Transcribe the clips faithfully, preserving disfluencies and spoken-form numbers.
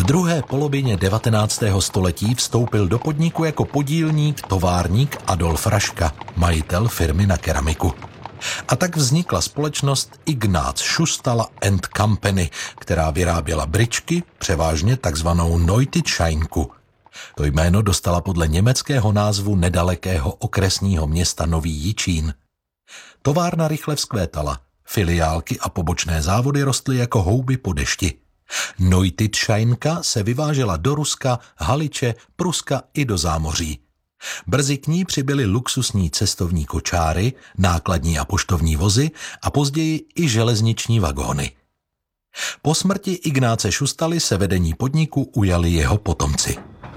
druhé polovině devatenáctého století vstoupil do podniku jako podílník továrník Adolf Raška, majitel firmy na keramiku. A tak vznikla společnost Ignác Šustala and Company, která vyráběla bryčky, převážně takzvanou Neutitscheinku. To jméno dostala podle německého názvu nedalekého okresního města Nový Jičín. Továrna rychle vzkvétala, filiálky a pobočné závody rostly jako houby po dešti. Neutitscheinka se vyvážela do Ruska, Haliče, Pruska i do zámoří. Brzy k ní přibyly luxusní cestovní kočáry, nákladní a poštovní vozy a později i železniční vagóny. Po smrti Ignáce Šustaly se vedení podniku ujali jeho potomci.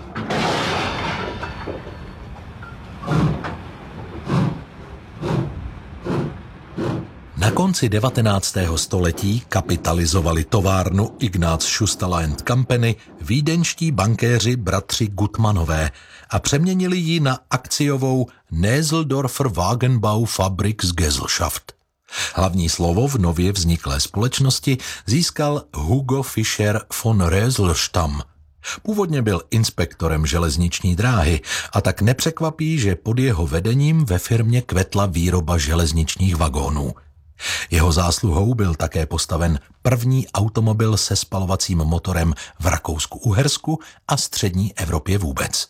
Na konci devatenáctého století kapitalizovali továrnu Ignác Šustala and Company vídeňští bankéři bratři Gutmanové a přeměnili ji na akciovou Näseldorfer Wagenbau Fabriksgesellschaft. Hlavní slovo v nově vzniklé společnosti získal Hugo Fischer von Röselstam. Původně byl inspektorem železniční dráhy a tak nepřekvapí, že pod jeho vedením ve firmě kvetla výroba železničních vagónů. Jeho zásluhou byl také postaven první automobil se spalovacím motorem v Rakousku-Uhersku a střední Evropě vůbec.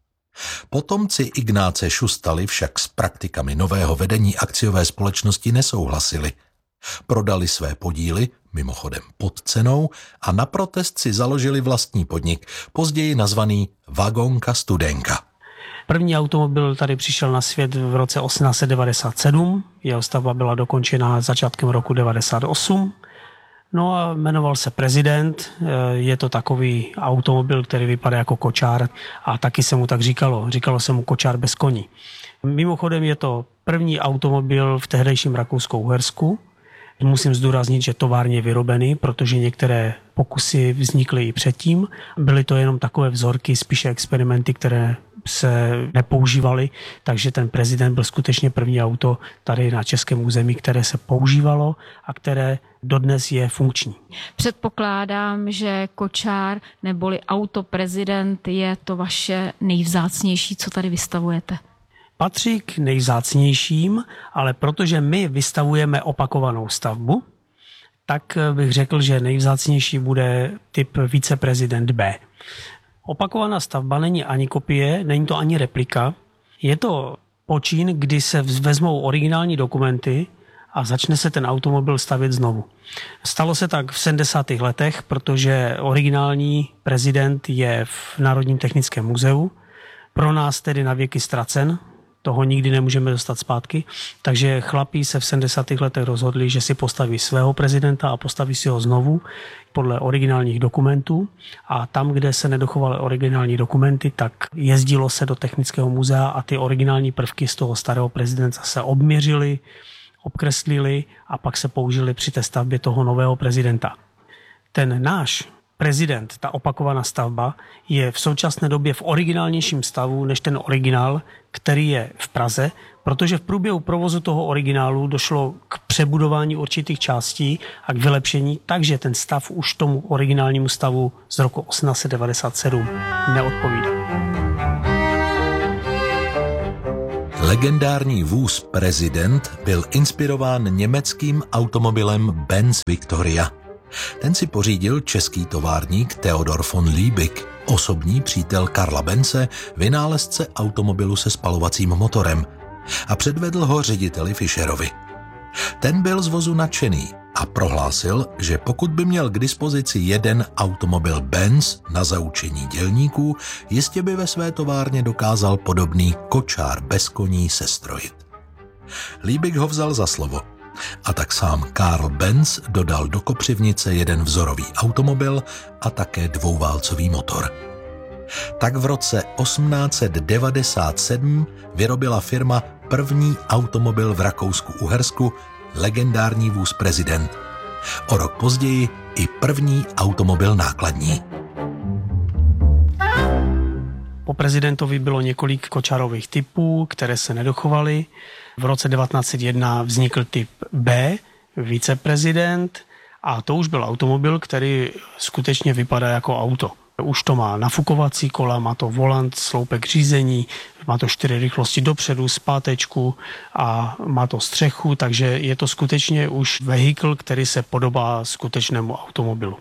Potomci Ignáce Šustaly však s praktikami nového vedení akciové společnosti nesouhlasili. Prodali své podíly, mimochodem pod cenou, a na protest si založili vlastní podnik, později nazvaný Vagonka Studenka. První automobil tady přišel na svět v roce osmnáct set devadesát sedm, jeho stavba byla dokončena začátkem roku devadesát osm. No a jmenoval se Prezident, je to takový automobil, který vypadá jako kočár a taky se mu tak říkalo, říkalo se mu kočár bez koní. Mimochodem je to první automobil v tehdejším Rakousku-Uhersku. Musím zdůraznit, že továrně je vyrobený, protože některé pokusy vznikly i předtím. Byly to jenom takové vzorky, spíše experimenty, které se nepoužívaly, takže ten Prezident byl skutečně první auto tady na českém území, které se používalo a které dodnes je funkční. Předpokládám, že kočár neboli auto Prezident je to vaše nejvzácnější, co tady vystavujete. Patří k nejvzácnějším, ale protože my vystavujeme opakovanou stavbu, tak bych řekl, že nejvzácnější bude typ Viceprezident B. Opakovaná stavba není ani kopie, není to ani replika. Je to počin, kdy se vezmou originální dokumenty a začne se ten automobil stavět znovu. Stalo se tak v sedmdesátých letech, protože originální Prezident je v Národním technickém muzeu. Pro nás tedy na věky ztracen, toho nikdy nemůžeme dostat zpátky, takže chlapí se v sedmdesátých letech rozhodli, že si postaví svého prezidenta a postaví si ho znovu podle originálních dokumentů a tam, kde se nedochovaly originální dokumenty, tak jezdilo se do technického muzea a ty originální prvky z toho starého prezidenta se obměřily, obkreslili a pak se použili při té stavbě toho nového prezidenta. Ten náš Prezident, ta opakovaná stavba, je v současné době v originálnějším stavu než ten originál, který je v Praze, protože v průběhu provozu toho originálu došlo k přebudování určitých částí a k vylepšení, takže ten stav už tomu originálnímu stavu z roku osmnáct set devadesát sedm neodpovídá. Legendární vůz Prezident byl inspirován německým automobilem Benz Victoria. Ten si pořídil český továrník Theodor von Liebig, osobní přítel Karla Benze, vynálezce automobilu se spalovacím motorem, a předvedl ho řediteli Fischerovi. Ten byl z vozu nadšený a prohlásil, že pokud by měl k dispozici jeden automobil Benz na zaučení dělníků, jistě by ve své továrně dokázal podobný kočár bez koní sestrojit. Liebig ho vzal za slovo. A tak sám Karl Benz dodal do kopřivnice jeden vzorový automobil a také dvouválcový motor. Tak v roce osmnáct set devadesát sedm vyrobila firma první automobil v Rakousku-Uhersku, legendární vůz Prezident. O rok později i první automobil nákladní. Po Prezidentovi bylo několik kočárových typů, které se nedochovaly. V roce devatenáct set jedna vznikl typ B, Viceprezident, a to už byl automobil, který skutečně vypadá jako auto. Už to má nafukovací kola, má to volant, sloupek řízení, má to čtyři rychlosti dopředu, zpátečku a má to střechu, takže je to skutečně už vehikl, který se podobá skutečnému automobilu.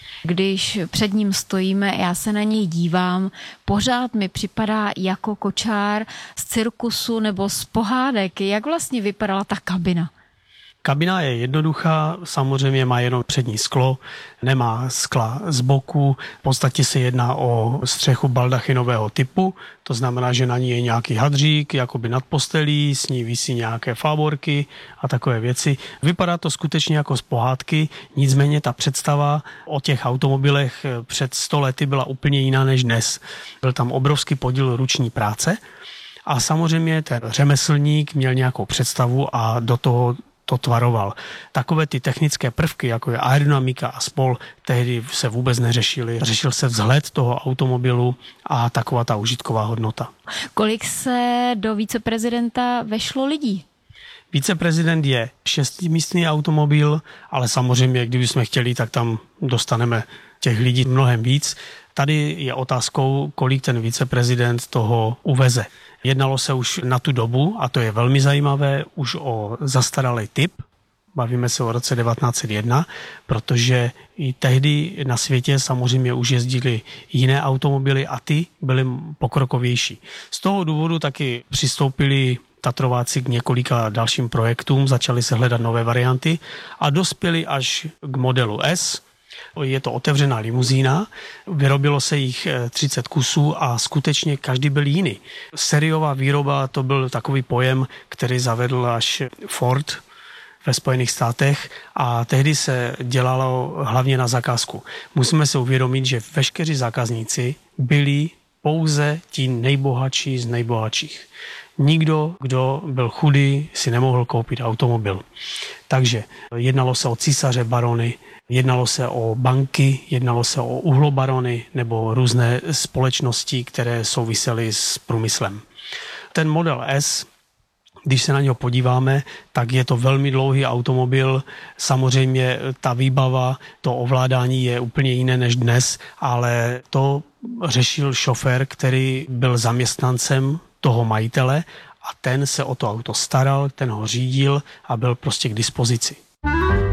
Když před ním stojíme, já se na něj dívám, pořád mi připadá jako kočár z cirkusu nebo z pohádek. Jak vlastně vypadala ta kabina? Kabina je jednoduchá, samozřejmě má jenom přední sklo, nemá skla z boku, v podstatě se jedná o střechu baldachinového typu, to znamená, že na ní je nějaký hadřík, jakoby nad postelí, s ní visí nějaké fáborky a takové věci. Vypadá to skutečně jako z pohádky, nicméně ta představa o těch automobilech před sto lety byla úplně jiná než dnes. Byl tam obrovský podíl ruční práce a samozřejmě ten řemeslník měl nějakou představu a do toho to tvaroval. Takové ty technické prvky, jako je aerodynamika a spol, tehdy se vůbec neřešily. Řešil se vzhled toho automobilu a taková ta užitková hodnota. Kolik se do viceprezidenta vešlo lidí? Viceprezident je šestimístný automobil, ale samozřejmě, kdybychom chtěli, tak tam dostaneme těch lidí mnohem víc. Tady je otázkou, kolik ten viceprezident toho uveze. Jednalo se už na tu dobu, a to je velmi zajímavé, už o zastaralý typ. Bavíme se o roce devatenáct set jedna, protože i tehdy na světě samozřejmě už jezdili jiné automobily a ty byly pokrokovější. Z toho důvodu taky přistoupili Tatrováci k několika dalším projektům, začali se hledat nové varianty a dospěli až k modelu S. Je to otevřená limuzína, vyrobilo se jich třicet kusů a skutečně každý byl jiný. Sériová výroba to byl takový pojem, který zavedl až Ford ve Spojených státech a tehdy se dělalo hlavně na zakázku. Musíme si uvědomit, že veškeří zákazníci byli pouze ti nejbohatší z nejbohatších. Nikdo, kdo byl chudý, si nemohl koupit automobil. Takže jednalo se o císaře, barony, jednalo se o banky, jednalo se o uhlobarony nebo různé společnosti, které souvisely s průmyslem. Ten model S, když se na něho podíváme, tak je to velmi dlouhý automobil. Samozřejmě ta výbava, to ovládání je úplně jiné než dnes, ale to řešil šofér, který byl zaměstnancem toho majitele a ten se o to auto staral, ten ho řídil a byl prostě k dispozici.